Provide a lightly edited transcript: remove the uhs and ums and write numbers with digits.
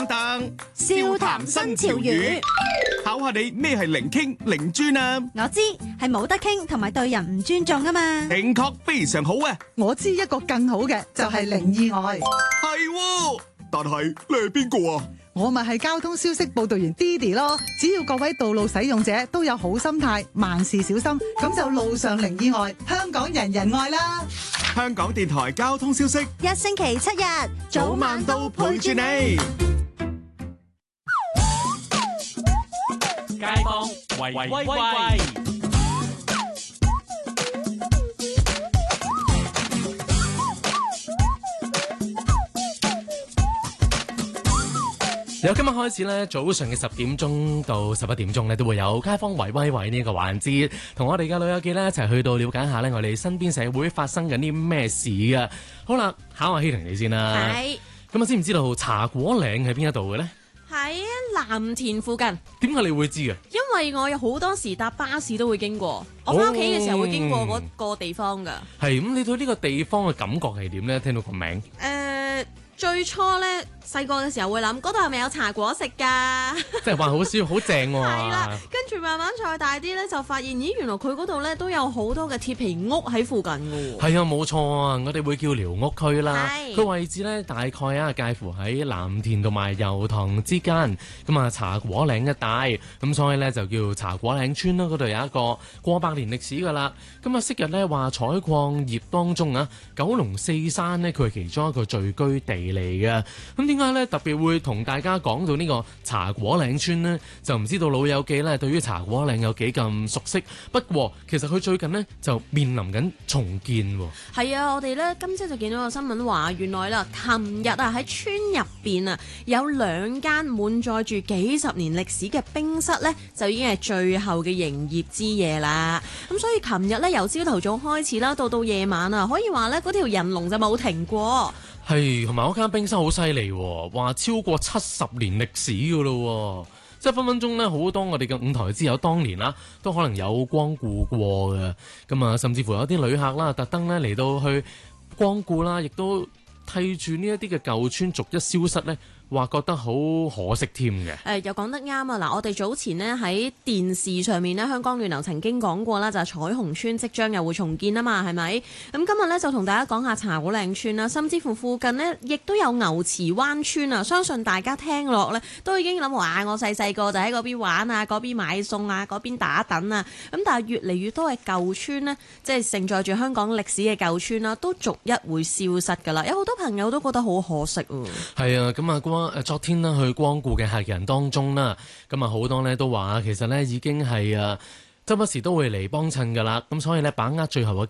噔， 笑談新潮語， 考下你咩係零傾零專啊？ 我知係冇得傾同埋對人唔尊重啊嘛。 正確，非常好啊！ 我知一個更好嘅就係零意外。 係喎，但係你係邊個啊？ 我咪係交通消息報道員 Didi 咯。只要各位道路使用者都有好心態，萬事小心，咁就路上零意外，香港人人愛啦。 香港電台交通消息， 一星期7日， 早晚都陪住你。 街坊圍威喂，由今日開始咧，早上嘅10點鐘到11點鐘咧，都會有街坊圍威喂呢個環節，同我哋嘅老友記咧一齊去到了解下咧，我哋身邊社會發生緊啲咩事㗎。好啦，考下希婷你先啦。 係。 咁啊，知唔知道茶果嶺喺邊一度嘅咧？ 喺藍田附近。 點解你會知嘅？ 因為我有好多時搭巴士都會經過，我翻屋企嘅時候會經過嗰個地方㗎。 係咁，你對呢個地方嘅感覺係點咧？聽到個名。 最初咧細個嘅時候會諗，嗰度係咪有茶果食㗎？ 即係話好笑，好正喎。 係啦，跟住慢慢再大啲咧，就發現咦，原來佢嗰度咧都有好多嘅鐵皮屋喺附近㗎喎。 係啊，冇錯啊，我哋會叫寮屋區啦。 係。 個位置咧大概介乎喺藍田同埋油塘之間，咁啊茶果嶺一帶，咁所以咧就叫茶果嶺村啦。嗰度有一個過百年歷史㗎啦。咁啊，昔日咧話採礦業當中啊，九龍四山呢，佢係其中一個聚居地嚟嘅。咁點解咧特別會同大家講到呢個茶果嶺村呢？就唔知道老友記咧對於茶果嶺有幾咁熟悉。不過其實佢最近呢，就面臨緊重建喎。 係啊，我哋咧今朝就見到個新聞話，原來啦，琴日啊喺村入邊啊有2間滿載住幾十年歷史嘅冰室咧，就已經係最後嘅營業之夜啦。咁所以琴日咧由朝頭早開始啦，到夜晚啊，可以話咧嗰條人龍就冇停過。 係，同埋嗰間冰室好犀利喎，話超過70年歷史㗎咯，即係分分鐘咧好多我哋嘅舞台之友當年啦，都可能有光顧過嘅。咁啊，甚至乎有啲旅客啦，特登咧嚟到去光顧啦，亦都睇住呢一啲嘅舊村逐一消失咧，話覺得好可惜添嘅。 又講得啱啊！嗱，我哋早前呢喺電視上面呢，香港暖流曾經講過啦，就係彩虹村即將又會重建啊嘛，係咪？咁今日呢，就同大家講下茶果嶺村啦，甚至乎附近呢，亦都有牛池灣村啊。相信大家聽落呢，都已經諗話，我細個就喺嗰邊玩啊，嗰邊買餸啊，嗰邊打躉啊。咁但係越嚟越多嘅舊村呢，即係承載住香港歷史嘅舊村啦，都逐一會消失㗎啦。有好多朋友都覺得好可惜喎。 係啊，咁啊昨天呢去光顧嘅客人當中啦，咁啊好多呢都話其實呢已經係周不時都會嚟幫襯㗎啦，咁所以呢把握最後嘅